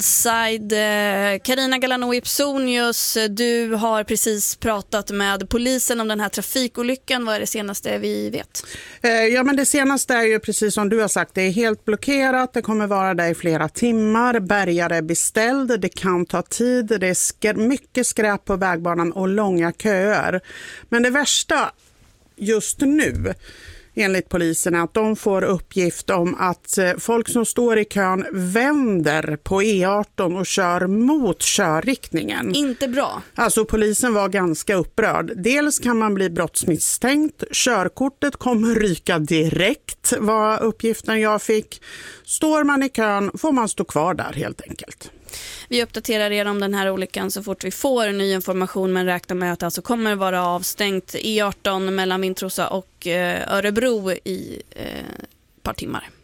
Said, Carina Galano Ipsonius, du har precis pratat med polisen om den här trafikolyckan. Vad är det senaste vi vet? Ja, men det senaste är ju precis som du har sagt, det är helt blockerat, det kommer vara där i flera timmar, bärgare är beställd, det kan ta tid, det är mycket skräp på vägbanan och långa köer. Men det värsta just nu enligt polisen är att de får uppgift om att folk som står i kön vänder på E18 och kör mot körriktningen. Inte bra. Alltså polisen var ganska upprörd. Dels kan man bli brottsmisstänkt, körkortet kommer ryka direkt, var uppgiften jag fick. Står man i kön får man stå kvar där helt enkelt. Vi uppdaterar er om den här olyckan så fort vi får ny information, men räknar med att det alltså kommer vara avstängt E18 mellan Vintrosa och Örebro i ett par timmar.